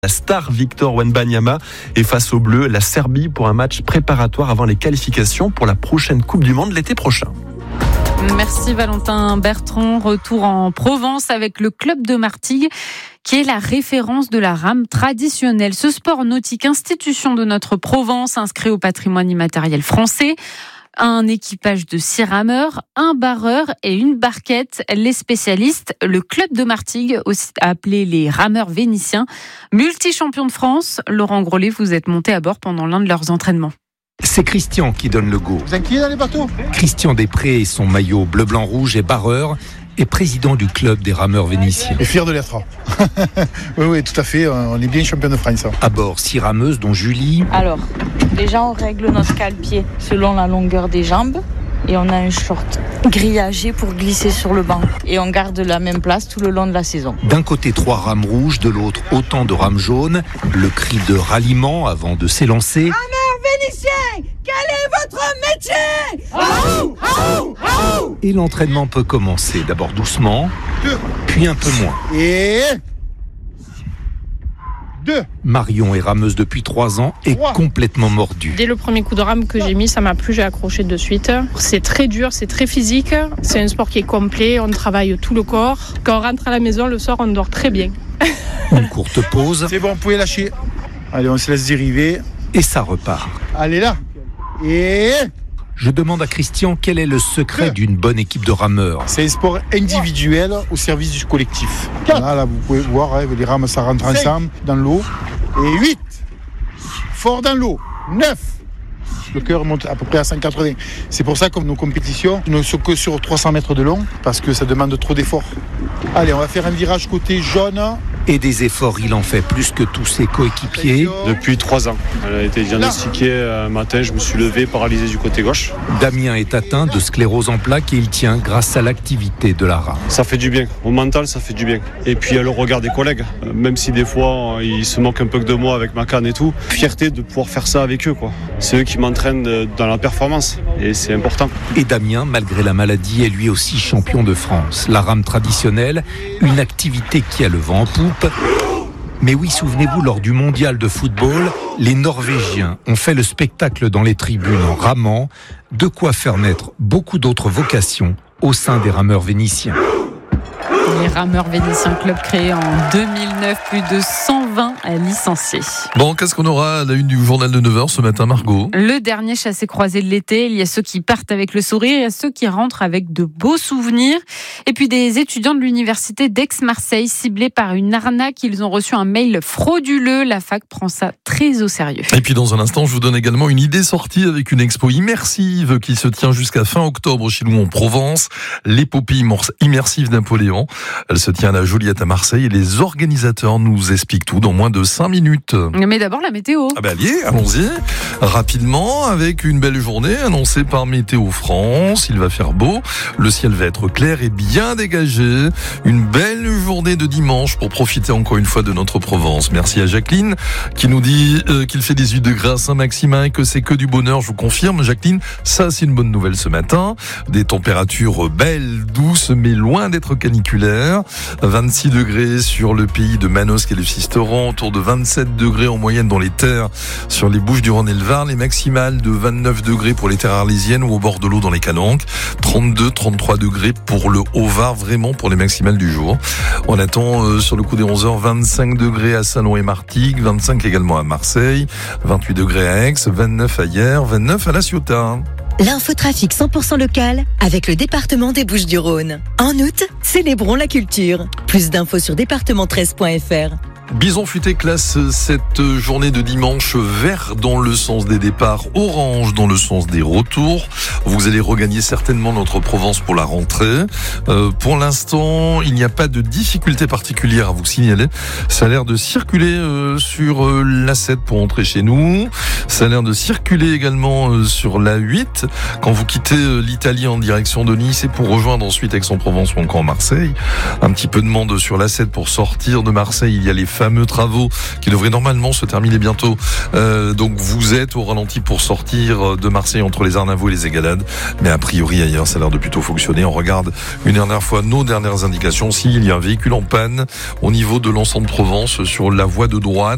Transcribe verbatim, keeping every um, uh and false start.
La star Victor Wembanyama est face aux Bleus, la Serbie pour un match préparatoire avant les qualifications pour la prochaine Coupe du Monde l'été prochain. Merci Valentin Bertrand. Retour en Provence avec le club de Martigues qui est la référence de la rame traditionnelle. Ce sport nautique, institution de notre Provence, inscrit au patrimoine immatériel français. Un équipage de six rameurs, un barreur et une barquette. Les spécialistes, le club de Martigues, aussi appelé les rameurs vénitiens, multi-champion de France. Laurent Grollet, vous êtes monté à bord pendant l'un de leurs entraînements. C'est Christian qui donne le go. Vous êtes qui dans les bateaux ? Christian Després et son maillot bleu, blanc, rouge est barreur et président du club des rameurs vénitiens. Et fier de l'être. oui, oui, tout à fait. On est bien champion de France. À bord, six rameuses, dont Julie. Alors, déjà, on règle notre cale-pied selon la longueur des jambes. Et on a un short grillagé pour glisser sur le banc. Et on garde la même place tout le long de la saison. D'un côté, trois rames rouges, de l'autre, autant de rames jaunes. Le cri de ralliement avant de s'élancer. Rameurs vénitiens, quel est votre métier ? Oh, oh, oh. Et l'entraînement peut commencer. D'abord doucement, Deux. puis un peu moins. Et... Deux. Marion est rameuse depuis trois ans et Trois. complètement mordue. Dès le premier coup de rame que j'ai mis, ça m'a plu, j'ai accroché de suite. C'est très dur, c'est très physique. C'est un sport qui est complet, on travaille tout le corps. Quand on rentre à la maison, le soir, on dort très bien. Une courte pause C'est bon, vous pouvez lâcher. Allez, on se laisse dériver. et ça repart. Allez là. Et... Je demande à Christian quel est le secret Deux. d'une bonne équipe de rameurs. C'est un sport individuel au service du collectif. Là, là vous pouvez voir, hein, les rames, ça rentre ensemble dans l'eau. Et huit. Fort dans l'eau. neuf. Le cœur monte à peu près à cent quatre-vingts. C'est pour ça que nos compétitions ne sont que sur trois cents mètres de long, parce que ça demande trop d'efforts. Allez, on va faire un virage côté jaune. Et des efforts, il en fait plus que tous ses coéquipiers. Depuis trois ans. Elle a été diagnostiquée un matin, je me suis levé paralysé du côté gauche. Damien est atteint de sclérose en plaques et il tient grâce à l'activité de la rame. Ça fait du bien. Au mental, ça fait du bien. Et puis le regard des collègues, même si des fois ils se moquent un peu de moi avec ma canne et tout, fierté de pouvoir faire ça avec eux, quoi. C'est eux qui m'entraînent dans la performance et c'est important. Et Damien, malgré la maladie, est lui aussi champion de France. La rame traditionnelle, une activité qui a le vent en poupe. Mais oui, souvenez-vous, lors du mondial de football, les Norvégiens ont fait le spectacle dans les tribunes en ramant, de quoi faire naître beaucoup d'autres vocations au sein des rameurs vénitiens. Les rameurs vénitiens, club créé en deux mille neuf, plus de cent vingt licenciés. Bon, qu'est-ce qu'on aura à la une du journal de neuf heures ce matin, Margot ? Le dernier chassé-croisé de l'été, il y a ceux qui partent avec le sourire, il y a ceux qui rentrent avec de beaux souvenirs. Et puis des étudiants de l'université d'Aix-Marseille ciblés par une arnaque, ils ont reçu un mail frauduleux. La fac prend ça très au sérieux. Et puis dans un instant, je vous donne également une idée sortie avec une expo immersive qui se tient jusqu'à fin octobre chez nous en Provence. L'épopée immersive Napoléon. Elle se tient à la Joliette à Marseille et les organisateurs nous expliquent tout dans moins de cinq minutes. Mais d'abord la météo. Ah ben allez, allons-y rapidement avec une belle journée annoncée par Météo France. Il va faire beau, le ciel va être clair et bien dégagé. Une belle journée de dimanche pour profiter encore une fois de notre Provence. Merci à Jacqueline qui nous dit euh, qu'il fait dix-huit degrés à Saint-Maximin et que c'est que du bonheur. Je vous confirme, Jacqueline, ça c'est une bonne nouvelle ce matin. Des températures belles, douces, mais loin d'être caniculaires. vingt-six degrés sur le pays de Manosque et le Sisteron, autour de vingt-sept degrés en moyenne dans les terres sur les Bouches-du-Rhône et le Var, les maximales de vingt-neuf degrés pour les terres arlésiennes ou au bord de l'eau dans les Calanques, trente-deux, trente-trois degrés pour le Haut-Var, vraiment pour les maximales du jour. On attend euh, sur le coup des onze heures vingt-cinq degrés à Salon et Martigues, vingt-cinq également à Marseille, vingt-huit degrés à Aix, vingt-neuf à Hyères, vingt-neuf à La Ciotat. L'infotrafic cent pour cent local avec le département des Bouches-du-Rhône. En août, célébrons la culture. Plus d'infos sur département treize point f r. Bison futé classe cette journée de dimanche vert dans le sens des départs, orange dans le sens des retours. Vous allez regagner certainement notre Provence pour la rentrée. Euh, pour l'instant, il n'y a pas de difficulté particulière à vous signaler. Ça a l'air de circuler euh, sur euh, l'A sept pour entrer chez nous. Ça a l'air de circuler également euh, sur l'A huit quand vous quittez euh, l'Italie en direction de Nice et pour rejoindre ensuite Aix-en-Provence ou encore Marseille. Un petit peu de monde sur l'A sept pour sortir de Marseille. Il y a les fameux travaux qui devraient normalement se terminer bientôt. Euh, donc vous êtes au ralenti pour sortir de Marseille entre les Arnavaux et les Égalades. Mais a priori ailleurs, ça a l'air de plutôt fonctionner. On regarde une dernière fois nos dernières indications. S'il y a un véhicule en panne au niveau de l'ensemble de Provence sur la voie de droite,